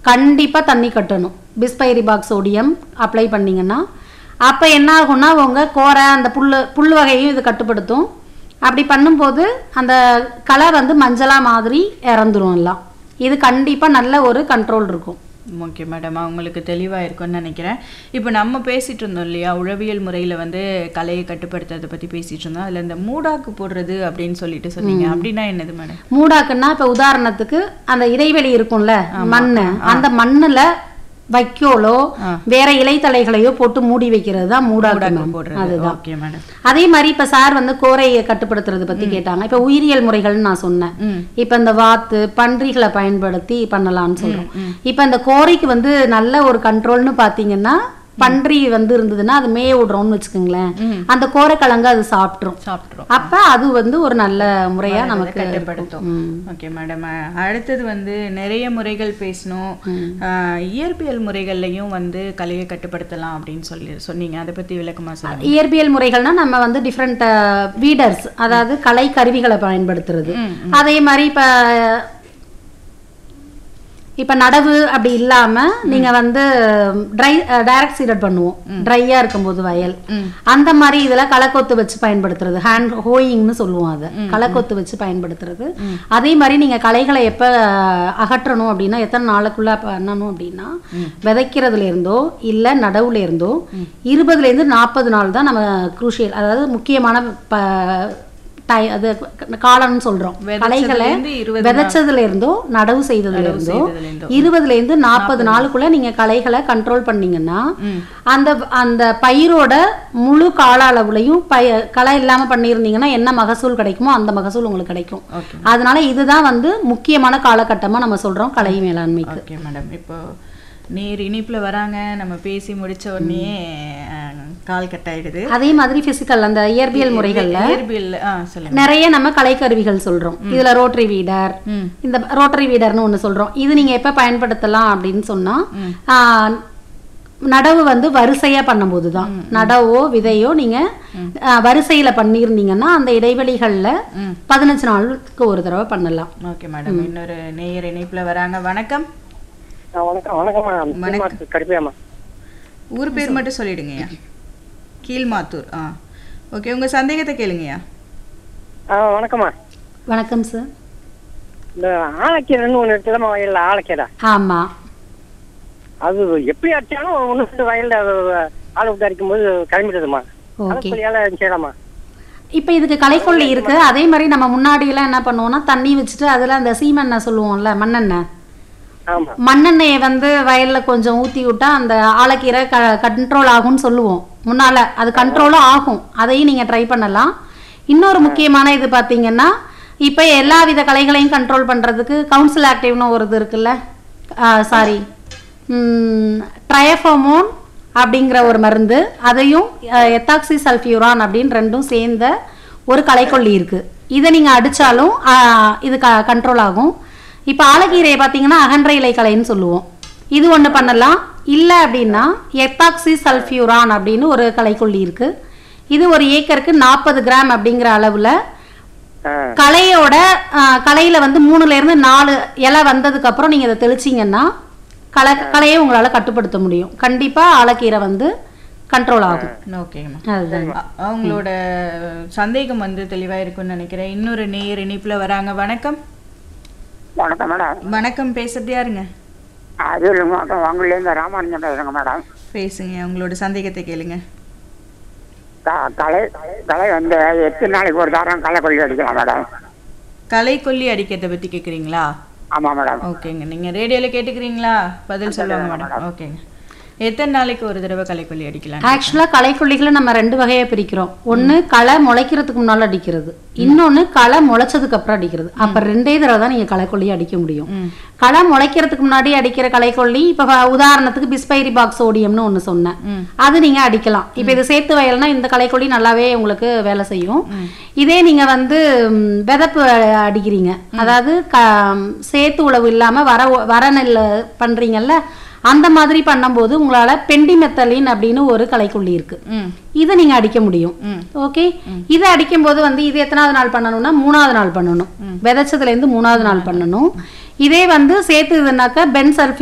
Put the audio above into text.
கண்டிப்பா தண்ணி கட்டணும். பிஸ்பைரிபாக் சோடியம் அப்ளை பண்ணீங்கன்னா அப்ப என்ன ஆகும்னா உங்க கோரை அந்த புல் வகையும் இது கட்டுப்படுத்தும். அப்படி பண்ணும்போது அந்த களை வந்து மஞ்சளா மாதிரி இறந்துரும் எல்லாம். இது கண்டிப்பா நல்ல ஒரு கண்ட்ரோல் இருக்கும். ஓகே மேடம், அவங்களுக்கு தெளிவாக இருக்கும்னு நினைக்கிறேன். இப்போ நம்ம பேசிகிட்டு இருந்தோம் இல்லையா, உழவியல் முறையில் வந்து கலையை கட்டுப்படுத்துறதை பற்றி பேசிகிட்டு இருந்தோம். அதில் இந்த மூடாக்கு போடுறது அப்படின்னு சொல்லிட்டு சொன்னீங்க. அப்படின்னா என்னது மேடம்? மூடாக்குன்னா இப்போ உதாரணத்துக்கு அந்த இடைவெளி இருக்கும்ல மண், அந்த மண்ணில் வைக்கோலோ வேற இலைத்தலைகளையோ போட்டு மூடி வைக்கிறது தான் மூடாக்கு. அதுதான். அதே மாதிரி இப்ப சார் வந்து கோரையை கட்டுப்படுத்துறது பத்தி கேட்டாங்க. இப்ப உயிரியல் முறைகள்னு நான் சொன்னேன். இப்ப இந்த வாத்து பன்றிகளை பயன்படுத்தி பண்ணலாம்னு சொல்றோம். இப்ப இந்த கோரைக்கு வந்து நல்ல ஒரு கண்ட்ரோல்னு பாத்தீங்கன்னா, பன்றி வந்து இருந்ததுன்னா அது மேய விடுறோம்னு வச்சுக்கோங்களேன், அந்த கோரைக்கிழங்கு அது சாப்பிட்ரும். அப்ப அது வந்து ஒரு நல்ல முறையா நமக்கு கட்டுப்படுத்தும். ஓகே மேடம், அடுத்தது வந்து நிறைய முறைகள் பேசணும். இயற்பியல் முறைகள்லையும் வந்து கலையை கட்டுப்படுத்தலாம் அப்படின்னு சொன்னீங்க. அதை பத்தி விளக்கமா சொல்லுங்க. இயற்பியல் முறைகள்னா நம்ம வந்து டிஃப்ரெண்ட் வீடர்ஸ், அதாவது கலை கருவிகளை பயன்படுத்துறது. அதே மாதிரி இப்ப நடவு அப்படி இல்லாம நீங்க வந்து டைரக்ட் சீடட் பண்ணுவோம், ட்ரையா இருக்கும்போது வயல், அந்த மாதிரி இதுல களைக்கொத்து வச்சு பயன்படுத்துறது, ஹேண்ட் ஹோயிங்னு சொல்லுவோம், அதை களைக்கொத்து வச்சு பயன்படுத்துறது. அதே மாதிரி நீங்க களைகளை எப்ப அகற்றணும் அப்படின்னா, எத்தனை நாளுக்குள்ள பண்ணணும் அப்படின்னா, விதைக்கிறதுல இருந்தோ இல்ல நடவுல இருந்தோ 20ல இருந்து 40 நாள் தான் நம்ம குரூஷியல், அதாவது முக்கியமான அது காலம்னு சொல்றோம். களைகளை விதைச்சதுல இருந்தோ நடவு செய்ததுல இருந்தோ 20ல இருந்து 40 நாளுக்குள்ள நீங்க களைகளை கண்ட்ரோல் பண்ணீங்கன்னா அந்த பயிரோட முழு கால அளவுலையும் களை இல்லாம பண்ணியிருந்தீங்கன்னா என்ன மகசூல் கிடைக்குமோ அந்த மகசூல் உங்களுக்கு கிடைக்கும். அதனால இதுதான் வந்து முக்கியமான காலகட்டமா நம்ம சொல்றோம் கலை மேலாண்மைக்கு. ஓகே மேடம், இப்போ நீர் இனிப்புல வராங்க, நம்ம பேசி முடிச்ச உடனே கால் கட் ஆயிடுது. அதே மாதிரி பிசிக்கல் அந்த இயற்பியல் முறைகள்ல நிறைய நம்ம கலைக்கருவிகள் சொல்றோம். இதுல ரோட்டரி வீடர், இந்த ரோட்டரி வீடர்னு ஒண்ணு சொல்றோம். இது நீங்க எப்ப பயன்படுத்தலாம் அப்படின்னு சொன்னா, நடவு வந்து வரிசையா பண்ணும்போது தான். நடவோ விதையோ நீங்க வரிசையில பண்ணிருந்தீங்கன்னா அந்த இடைவெளிகள்ல 15 நாளுக்கு ஒரு தடவை பண்ணலாம். ஓகே மேடம், இன்னொரு நேயர் இணைப்புல வராங்க. வணக்கம். ஊர் பேர் மட்டும் சொல்லிடுங்கய்யா. கீழ்மாத்தூர். ஓகே, உங்க சந்தேகத்தை கேளுங்கய்யா. வணக்கம்மா. வணக்கம் சார். இந்த ஆலக்கீரைன்னு ஒன்று இருக்குதுமா வயல்ல, ஆலக்கீரை. ஆமா, அது எப்படி அடிச்சாலும் ஒன்று வயல்ல ஆளை விட்டு அடிக்கும் போது கிளம்பிடுதுமா. செய்யலாமா? இப்ப இதுக்கு களைக்கொல்லி இருக்கு. அதே மாதிரி நம்ம முன்னாடி எல்லாம் என்ன பண்ணுவோம்னா, தண்ணி வச்சுட்டு அதுல அந்த சீமெண்ணெய் சொல்லுவோம்ல, மண்ணெண்ணெயை வந்து வயல்ல கொஞ்சம் ஊத்தி விட்டா அந்த ஆலக்கீரை கண்ட்ரோல் ஆகும்னு சொல்லுவோம் முன்னால. அது கண்ட்ரோலும் ஆகும். அதையும் நீங்க ட்ரை பண்ணலாம். இன்னொரு முக்கியமான இது பாத்தீங்கன்னா, இப்ப எல்லா வித களைகளையும் கண்ட்ரோல் பண்றதுக்கு கவுன்சில் ஆக்டிவ்னு ஒரு இது இருக்குல்ல, சாரி ட்ரையஃபோமோன் அப்படிங்கிற ஒரு மருந்து, அதையும் எத்தாக்சி சல்ஃபியூரான் அப்படின்னு ரெண்டும் சேர்ந்த ஒரு களைக்கொல்லி இருக்கு. இதை நீங்க அடிச்சாலும் இது கண்ட்ரோல் ஆகும். இப்போ ஆலக்கீரையை பார்த்தீங்கன்னா அகன்ற இலை களைன்னு சொல்லுவோம். இது ஒன்று பண்ணலாம். இல்லை அப்படின்னா எத்தாக்சி சல்ஃபியூரான் அப்படின்னு ஒரு களைக்கொல்லி இருக்கு. இது ஒரு ஏக்கருக்கு 40 கிராம் அப்படிங்கிற அளவில் களையில வந்து 3ல இருந்து 4 இலை வந்ததுக்கு அப்புறம் நீங்க இதை தெளிச்சிங்கன்னா களையை உங்களால கட்டுப்படுத்த முடியும். கண்டிப்பா ஆலக்கீரை வந்து கண்ட்ரோல் ஆகும். அவங்களோட சந்தேகம் வந்து தெளிவா இருக்கும்னு நினைக்கிறேன். இன்னொரு நேயர் இணைப்புல வராங்க. வணக்கம். வணக்கம் மேடம். வணக்கம், பேசுறது யாருங்க? ராமானுஜம் பேசுறேங்க மேடம். பேசுங்க, உங்களோட சந்தேகத்தை கேளுங்க. களை வந்து 8 நாளைக்கு ஒரு தாரம் களை கொல்லி அடிக்கலாம் மேடம். களை கொல்லி அடிக்கிறத பத்தி கேக்குறீங்களா? ஆமா மேடம். ஓகேங்க, நீங்க ரேடியோல கேட்டுக்கிறீங்களா? பதில் சொல்லுவாங்க மேடம். ஓகேங்க, எத்தனை நாளைக்கு ஒரு தடவை களைக்கொல்லி அடிக்கலாம்? ஆக்சுவலா களைக்கொல்லிகளை நம்ம 2 வகையா பிரிக்கிறோம். ஒன்னு களை முளைக்கிறதுக்கு முன்னால அடிக்கிறது, இன்னொன்னு களை முளைச்சதுக்கு அப்புறம் அடிக்கிறது. அப்ப 2 தடவை தான் நீங்க களைக்கொல்லி அடிக்க முடியும். களை முளைக்கிறதுக்கு முன்னாடி அடிக்கிற களைக்கொல்லி, இப்ப உதாரணத்துக்கு பிஸ்பைரிபாக் சோடியம்னு ஒண்ணு சொன்னேன், அது நீங்க அடிக்கலாம். இப்ப இது சேத்து வயல்னா இந்த களைக்கொல்லி நல்லாவே உங்களுக்கு வேலை செய்யும். இதே நீங்க வந்து விதப்பு அடிக்கிறீங்க, அதாவது சேத்து உழவு இல்லாம வர நெல் பண்றீங்கல்ல, அந்த மாதிரி பண்ணும்போது உங்களால பெண்டிமெத்தலின் அப்படின்னு ஒரு களைக்கொல்லி இருக்கு. இதை நீங்க அடிக்க முடியும். ஓகே, இதை அடிக்கும் போது வந்து இது எத்தனாவது நாள் பண்ணணும்னா 3வது நாள் பண்ணணும். விதைச்சதுல இருந்து 3வது நாள் பண்ணணும். இதே வந்து சேர்த்துதுனாக்க பென்சல்ஃபேட்